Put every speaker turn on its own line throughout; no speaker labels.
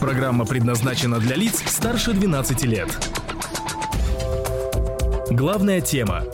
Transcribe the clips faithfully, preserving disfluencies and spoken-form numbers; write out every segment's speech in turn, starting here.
Программа предназначена для лиц старше двенадцати лет. Главная тема.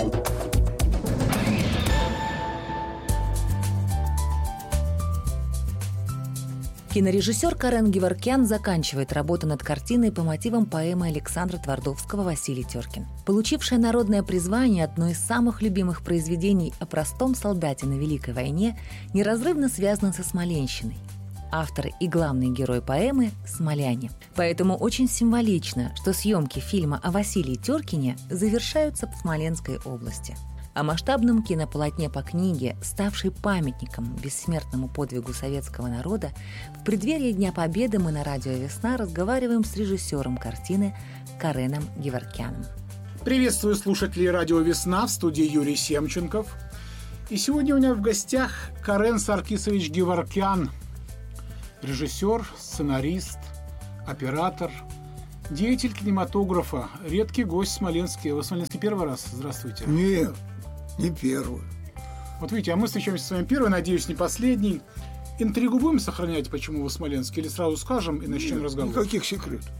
Кинорежиссер Карен Геворкян заканчивает работу над картиной по мотивам поэмы Александра Твардовского «Василий Теркин». Получившая народное призвание, одно из самых любимых произведений о простом солдате на Великой войне, неразрывно связано со Смоленщиной. Автор и главный герой поэмы – смоляне. Поэтому очень символично, что съемки фильма о Василии Теркине завершаются в Смоленской области. О масштабном кинополотне по книге, ставшей памятником бессмертному подвигу советского народа, в преддверии Дня Победы мы на радио «Весна» разговариваем с режиссером картины Кареном Геворкяном.
Приветствую слушателей радио «Весна», в студии Юрий Семченков. И сегодня у меня в гостях Карен Саркисович Геворкян, режиссер, сценарист, оператор, деятель кинематографа, редкий гость в Смоленске. Вы в Смоленске первый раз? Здравствуйте.
Нет, не первый.
Вот видите, а мы встречаемся с вами первый, надеюсь, не последний. Интригу будем сохранять, почему вы в Смоленске, или сразу скажем и начнем Нет, разговор?
Никаких секретов.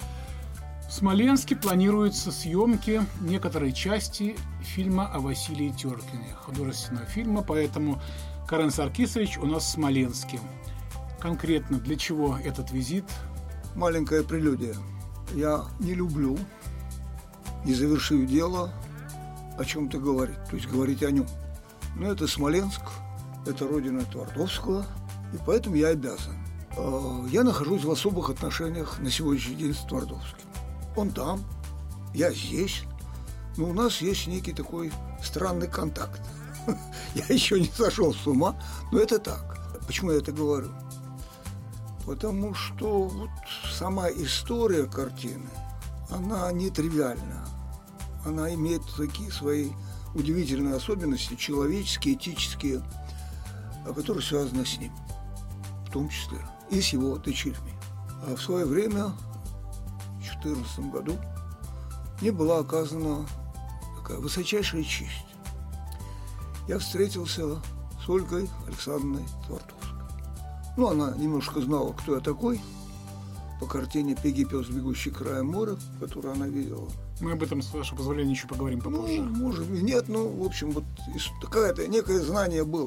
В Смоленске планируются съемки некоторой части фильма о Василии Теркине, художественного фильма, поэтому Карен Саркисович у нас в Смоленске. Конкретно для чего этот визит?
Маленькая прелюдия. Я не люблю, не завершив дело, о чем-то говорить, то есть говорить о нем. Но это Смоленск, это родина Твардовского, и поэтому я обязан. Я нахожусь в особых отношениях на сегодняшний день с Твардовским. Он там, я здесь, но у нас есть некий такой странный контакт. Я еще не сошел с ума, но это так. Почему я это говорю? Потому что вот сама история картины, она нетривиальна. Она имеет такие свои удивительные особенности, человеческие, этические, которые связаны с ним, в том числе и с его дочерьми. А в свое время, в две тысячи четырнадцатом году, мне была оказана такая высочайшая честь. Я встретился с Ольгой Александровной Твардовской. Ну, она немножко знала, кто я такой, по картине «Пеги пес, бегущий краем моря», которую она видела.
Мы об этом, с вашего позволения, еще поговорим попозже.
Ну, может быть, нет, ну, в общем, вот какое-то некое знание было.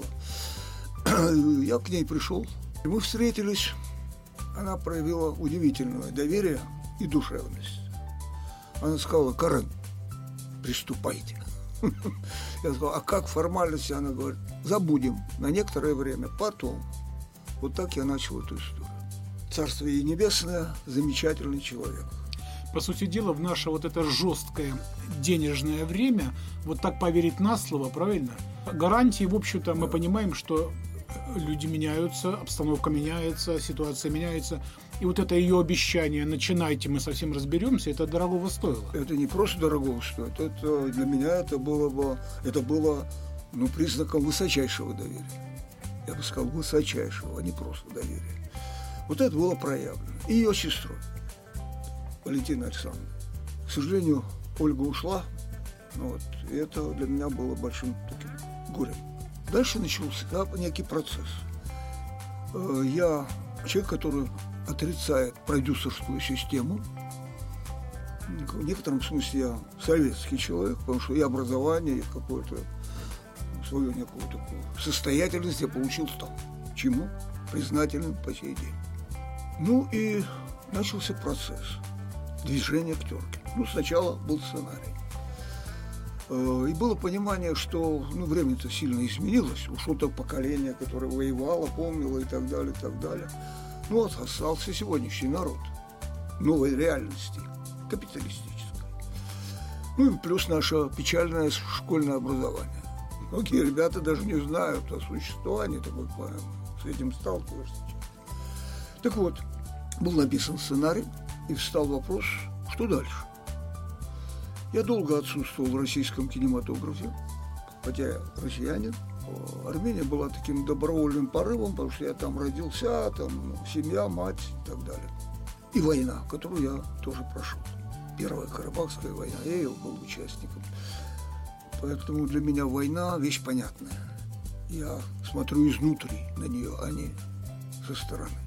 Я к ней пришел, и мы встретились. Она проявила удивительное доверие и душевность. Она сказала: «Карен, приступайте». Я сказал: «А как формальности?» Она говорит: «Забудем на некоторое время, потом». Вот так я начал эту историю. Царство ей небесное, замечательный человек.
По сути дела, в наше вот это жесткое денежное время, вот так поверить на слово, правильно? Гарантии, в общем-то, мы понимаем, что люди меняются, обстановка меняется, ситуация меняется. И вот это ее обещание: начинайте, мы совсем разберемся, это дорогого стоило.
Это не просто дорогого стоит. Это для меня это было бы, это было, ну, признаком высочайшего доверия. Я бы сказал, высочайшего, а не просто доверия. Вот это было проявлено. И ее сестрой, Валентиной Александровной. К сожалению, Ольга ушла. Вот, и это для меня было большим таким горем. Дальше начался некий процесс. Я человек, который отрицает продюсерскую систему. В некотором смысле я советский человек, потому что и образование, и какое-то свою некую такую состоятельность я получил там, чему признателен по сей день. Ну и начался процесс движения к Теркину. Ну, сначала был сценарий. И было понимание, что ну, время-то сильно изменилось. Ушло то поколение, которое воевало, помнило и так далее, и так далее. Ну, вот остался сегодняшний народ новой реальности, капиталистической. Ну и плюс наше печальное школьное образование. Многие ребята даже не знают о существовании такой поэмы. С этим сталкиваешься. Так вот, был написан сценарий, и встал вопрос, что дальше. Я долго отсутствовал в российском кинематографе, хотя я россиянин. Армения была таким добровольным порывом, потому что я там родился, там семья, мать и так далее. И война, которую я тоже прошел. Первая Карабахская война, я ее был участником. Поэтому для меня война – вещь понятная. Я смотрю изнутри на нее, а не со стороны.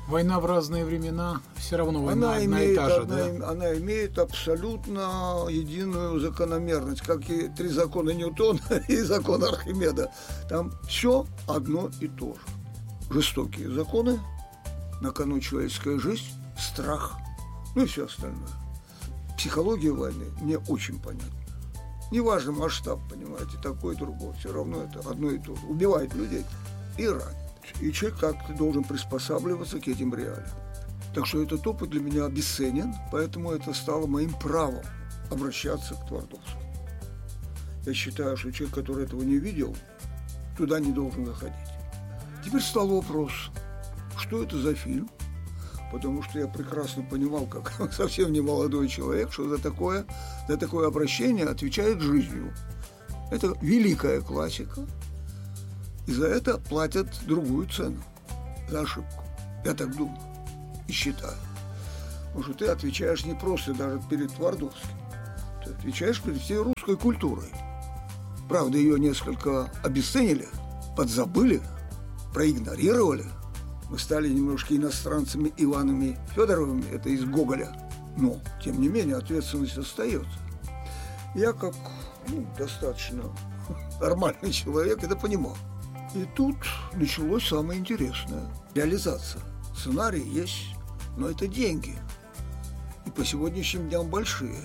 Война в разные времена, все равно война
она
одна
имеет,
и та же,
одна,
да?
она имеет абсолютно единую закономерность, как и три закона Ньютона и закон Архимеда. Там все одно и то же. Жестокие законы, на кону человеческая жизнь, страх, ну и все остальное. Психология войны мне очень понятна. Неважно масштаб, понимаете, такой, другой, все равно это одно и то же. Убивает людей и ранит. И человек как-то должен приспосабливаться к этим реалиям. Так что этот опыт для меня обесценен, поэтому это стало моим правом обращаться к Твардовскому. Я считаю, что человек, который этого не видел, туда не должен заходить. Теперь стал вопрос, что это за фильм, потому что я прекрасно понимал, как совсем не молодой человек, что за такое, за такое обращение отвечает жизнью. Это великая классика, и за это платят другую цену, за ошибку. Я так думаю и считаю. Потому что ты отвечаешь не просто даже перед Твардовским, ты отвечаешь перед всей русской культурой. Правда, ее несколько обесценили, подзабыли, проигнорировали. Мы стали немножко иностранцами Иванами Федоровыми, это из Гоголя. Но, тем не менее, ответственность остается. Я, как ну, достаточно нормальный человек, это понимал. И тут началось самое интересное. Реализация. Сценарий есть, но это деньги. И по сегодняшним дням большие.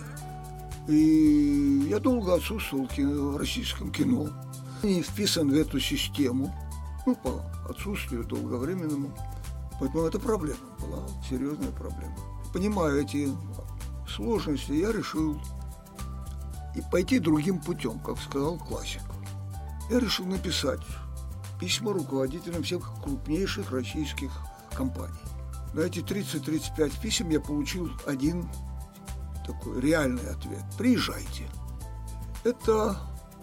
И я долго отсутствовал в, кино, в российском кино. Не вписан в эту систему. Ну, по отсутствию долговременному. Поэтому это проблема была, серьезная проблема. Понимая эти сложности, я решил и пойти другим путем, как сказал классик. Я решил написать письма руководителям всех крупнейших российских компаний. На эти тридцать-тридцать пять писем я получил один такой реальный ответ. Приезжайте. Это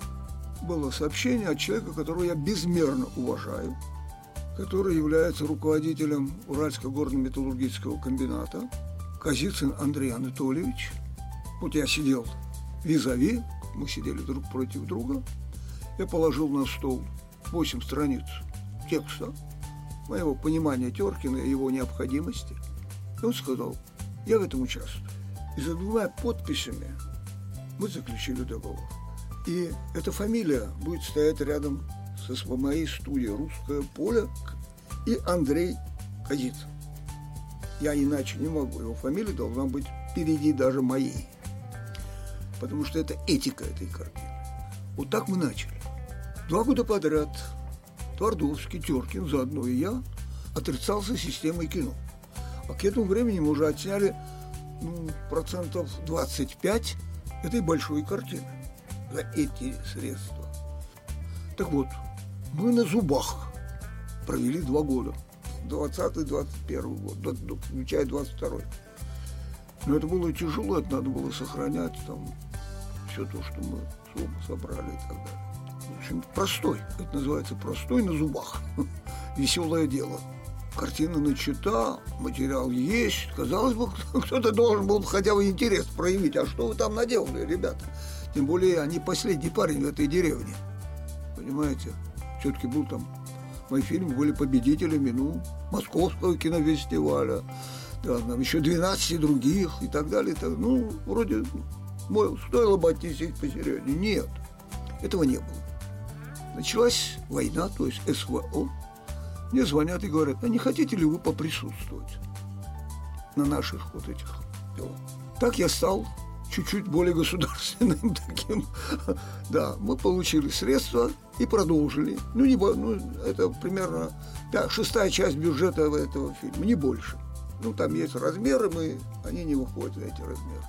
было сообщение от человека, которого я безмерно уважаю, который является руководителем Уральского горно-металлургического комбината, Козицын Андрей Анатольевич. Вот я сидел визави, мы сидели друг против друга. Я положил на стол восемь страниц текста моего понимания Теркина и его необходимости. И он сказал, я в этом участвую. И за двумя подписями мы заключили договор. И эта фамилия будет стоять рядом со моей студией «Русское поле» и Андрей Козицын. Я иначе не могу. Его фамилия должна быть впереди даже моей. Потому что это этика этой картины. Вот так мы начали. Два года подряд Твардовский, Теркин, заодно и я, отрицался системой кино. А к этому времени мы уже отсняли ну, процентов двадцать пять этой большой картины за эти средства. Так вот, мы на зубах провели два года. двадцатый двадцать первый год, включая двадцать второй. Но это было тяжело, это надо было сохранять там все то, что мы собрали и так далее. В общем, простой. Это называется простой на зубах. Веселое дело. Картина начата, материал есть. Казалось бы, кто-то должен был хотя бы интерес проявить. А что вы там наделали, ребята? Тем более, они последний парень в этой деревне. Понимаете? Все-таки был там... Мои фильмы были победителями, ну, Московского кинофестиваля, да, там еще двенадцати других и так далее. И так, ну, вроде мой, стоило бы отнести посередине. Нет, этого не было. Началась война, то есть СВО. Мне звонят и говорят, а не хотите ли вы поприсутствовать на наших вот этих делах? Так я стал чуть-чуть более государственным таким. Да, мы получили средства и продолжили. Ну, не, ну это примерно да, шестая часть бюджета этого фильма, не больше. Ну, там есть размеры, мы, они не выходят в эти размеры.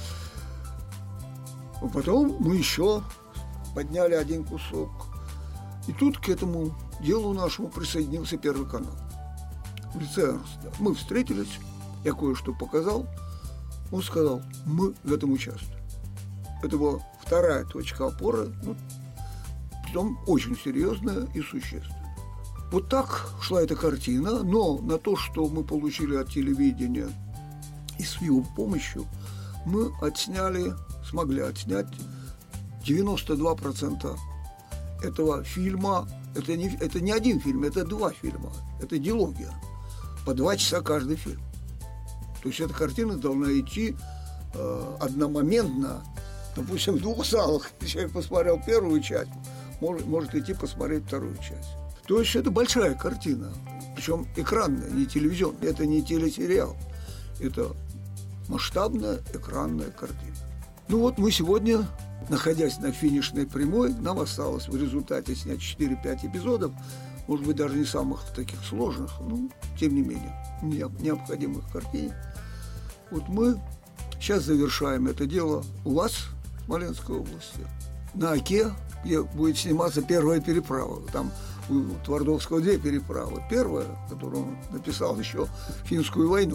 А потом мы еще подняли один кусок. И тут к этому делу нашему присоединился Первый канал. В лице Эрнста. Мы встретились, я кое-что показал. Он сказал, мы в этом участвуем. Это была вторая точка опоры, ну, притом очень серьезная и существенная. Вот так шла эта картина, но на то, что мы получили от телевидения и с его помощью, мы отсняли, смогли отснять девяносто два процента этого фильма. Это не, это не один фильм, это два фильма. Это дилогия. по два часа каждый фильм. То есть эта картина должна идти э, одномоментно, допустим, в двух залах. Человек посмотрел первую часть, может, может идти посмотреть вторую часть. То есть это большая картина, причем экранная, не телевизионная. Это не телесериал, это масштабная экранная картина. Ну вот мы сегодня, находясь на финишной прямой, нам осталось в результате снять четыре-пять эпизодов, может быть, даже не самых таких сложных, но тем не менее необходимых картине. Вот мы сейчас завершаем это дело у вас, в Смоленской области, на Оке, где будет сниматься первая переправа. Там у Твардовского две переправы. Первая, которую он написал еще в Финскую войну,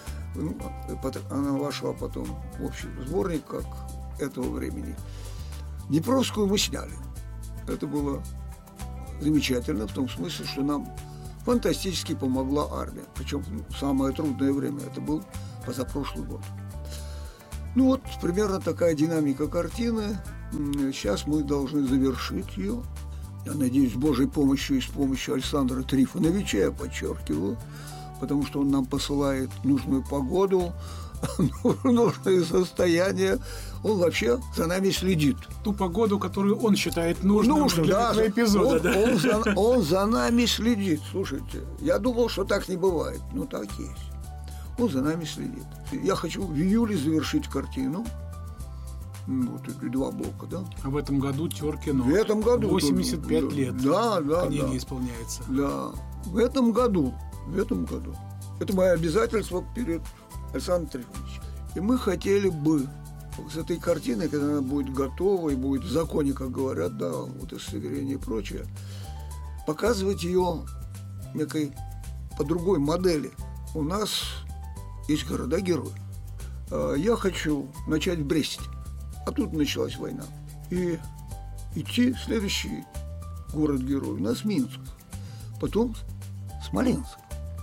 она вошла потом в общий сборник как этого времени. Днепровскую мы сняли. Это было замечательно в том смысле, что нам фантастически помогла армия. Причем самое трудное время. Это был позапрошлый год. Ну вот, примерно такая динамика картины. Сейчас мы должны завершить ее. Я надеюсь, с Божьей помощью и с помощью Александра Трифоновича, я подчеркиваю, потому что он нам посылает нужную погоду, нужное состояние. Он вообще за нами следит.
Ту погоду, которую он считает нужным
Нужно,
для
да,
этого эпизода.
Он,
да.
он, за, он за нами следит. Слушайте, я думал, что так не бывает. Но так есть. Он за нами следит. Я хочу в июле завершить картину. Вот эти два блока, да.
А в этом году Тёркину
в этом году
восемьдесят пять
да,
лет.
Да, да,
книге
да.
исполняется.
Да. В этом году. В этом году. Это мое обязательство перед Александром Трифоновичем. И мы хотели бы с этой картиной, когда она будет готова и будет в законе, как говорят, да, вот удостоверение и прочее, показывать ее некой по другой модели. У нас есть города-герои. Я хочу начать в Бресте. А тут началась война. И идти в следующий город-герой. У нас Минск. Потом Смоленск.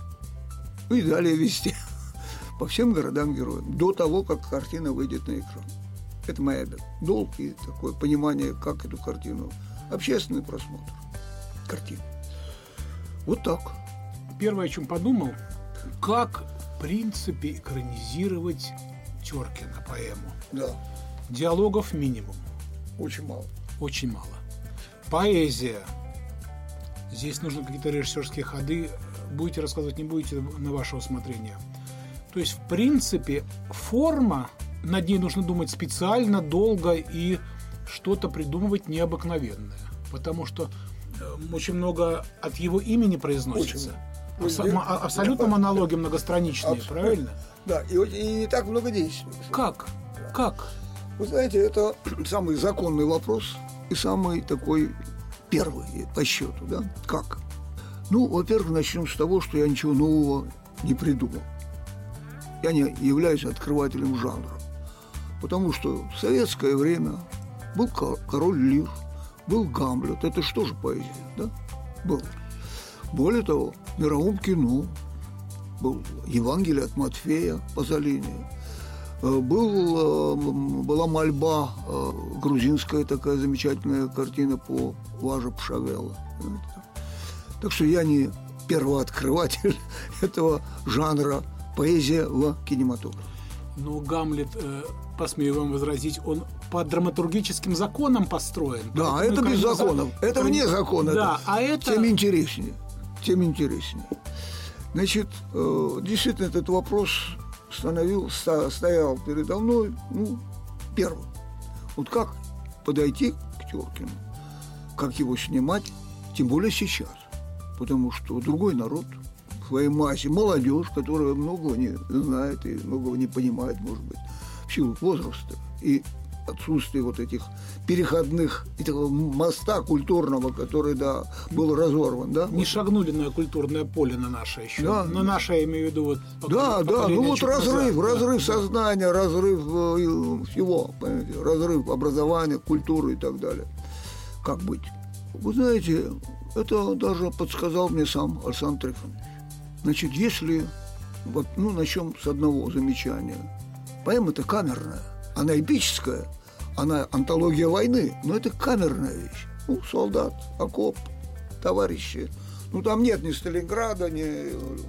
И далее везде. По всем городам-героям. До того, как картина выйдет на экран. Это моя долг и такое понимание, как эту картину. Общественный просмотр картины. Вот так.
Первое, о чем подумал, как, в принципе, экранизировать Тёркина поэму.
Да.
Диалогов минимум.
Очень мало.
Очень мало. Поэзия. Здесь нужны какие-то режиссерские ходы. Будете рассказывать, не будете, на ваше усмотрение. То есть, в принципе, форма, над ней нужно думать специально, долго и что-то придумывать необыкновенное. Потому что очень много от его имени произносится. Абсо-
Очень.
абсолютно монологи многостраничные,
Абсолютно.
правильно?
Да, и, и не так много действий.
Как? Как?
Вы знаете, это самый законный вопрос и самый такой первый по счету, да? Как? Ну, во-первых, начнем с того, что я ничего нового не придумал. Я не являюсь открывателем жанра. Потому что в советское время был король Лир, был Гамлет. Это что же поэзия, да? Был. Более того, в мировом кино был Евангелие от Матфея Пазолини. Был, была мольба, грузинская такая замечательная картина по Важа Пшавела. Так что я не первооткрыватель этого жанра поэзия в кинематографе.
Но Гамлет, э, посмею вам возразить, он по драматургическим законам построен.
Да, это без законов. Это вне закона.
Да, а это...
Тем интереснее. Тем интереснее. Значит, действительно, этот вопрос становил, стоял передо мной, ну, первым. Вот как подойти к Тёркину, как его снимать, тем более сейчас. Потому что другой народ, в своей массе, молодежь, которая многого не знает и многого не понимает, может быть, в силу возраста и отсутствие вот этих переходных, этого моста культурного, который, да, был разорван, да.
Не шагнули на культурное поле на наше еще.
Да.
На наше, я имею в виду, вот
Да, да, ну вот разрыв,
назад,
разрыв
да.
сознания, разрыв э, всего, понимаете, разрыв образования, культуры и так далее. Как быть? Вы знаете, это даже подсказал мне сам Александр Трифонович. Значит, если, вот, ну, начнем с одного замечания. Поэма-то камерная, она эпическая, она антология войны, но это камерная вещь. Ну, солдат, окоп, товарищи. Ну, там нет ни Сталинграда, ни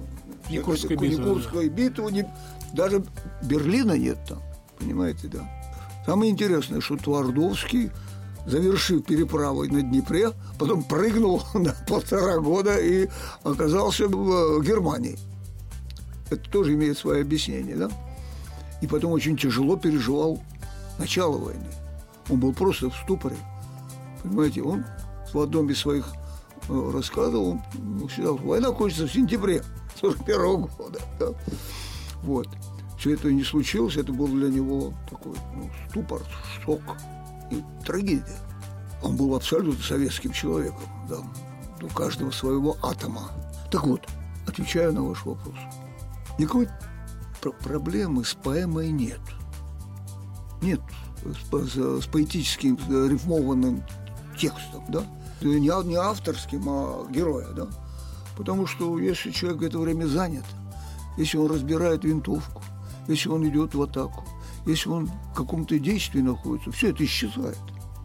Куликовская битва.
Куликовская битва, не, даже Берлина нет там, понимаете, да. Самое интересное, что Твардовский, завершив переправой на Днепре, потом прыгнул на полтора года и оказался в Германии. Это тоже имеет свое объяснение, да? И потом очень тяжело переживал начало войны. Он был просто в ступоре. Понимаете, он в одном из своих рассказов, он считал, что война кончится в сентябре сорок первого года. Да? Вот. Все это не случилось, это был для него такой ну, ступор, шок и трагедия. Он был абсолютно советским человеком, да, у каждого своего атома. Так вот, отвечаю на ваш вопрос. Никакой пр- проблемы с поэмой нет. Нет, с, с поэтическим рифмованным текстом, да? Не, не авторским, а героя, да? Потому что если человек в это время занят, если он разбирает винтовку, если он идет в атаку, если он в каком-то действии находится, все это исчезает.